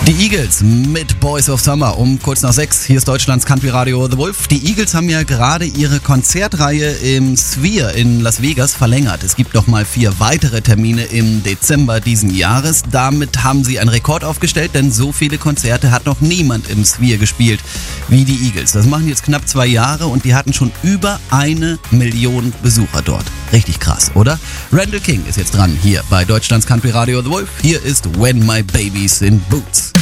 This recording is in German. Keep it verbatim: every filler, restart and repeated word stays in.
Die Eagles mit Boys of Summer um kurz nach sechs. Hier ist Deutschlands Country Radio The Wolf. Die Eagles haben ja gerade ihre Konzertreihe im Sphere in Las Vegas verlängert. Es gibt noch mal vier weitere Termine im Dezember diesen Jahres. Damit haben sie einen Rekord aufgestellt, denn so viele Konzerte hat noch niemand im Sphere gespielt wie die Eagles. Das machen jetzt knapp zwei Jahre und die hatten schon über eine Million Besucher dort. Richtig krass, oder? Randall King ist jetzt dran hier bei Deutschlands Country Radio The Wolf. Hier ist When My Baby's in Boots.